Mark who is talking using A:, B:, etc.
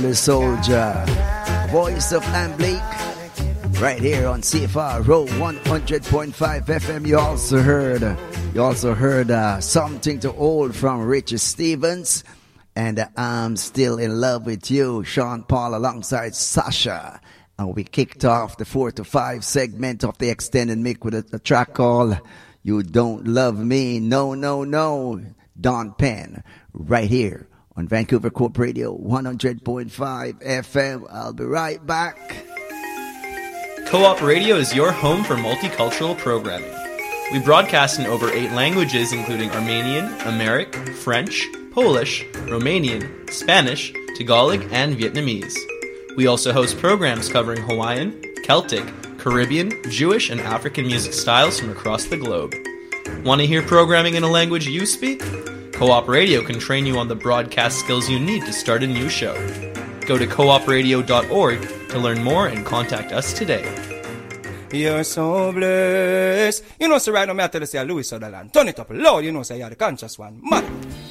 A: The Soldier, voice of Amblake, right here on CFR Row 100.5 FM. You also heard Something to Hold from Richard Stevens, and I'm Still in Love with You, Sean Paul alongside Sasha. And we kicked off the 4 to 5 segment of the extended mix with a track called You Don't Love Me, No, No, No, Don Penn, right here on Vancouver Corp Radio 100.5 FM. I'll be right back.
B: Co-op Radio is your home for multicultural programming. We broadcast in over 8 languages, including Armenian, Amharic, French, Polish, Romanian, Spanish, Tagalog, and Vietnamese. We also host programs covering Hawaiian, Celtic, Caribbean, Jewish, and African music styles from across the globe. Want to hear programming in a language you speak? Co-op Radio can train you on the broadcast skills you need to start a new show. Go to coopradio.org to learn more and contact us today.
C: You're so blessed. You know, so right now, I tell you, say, Louis Sutherland, turn it up, Lord, you know, say, you're the conscious one. Man.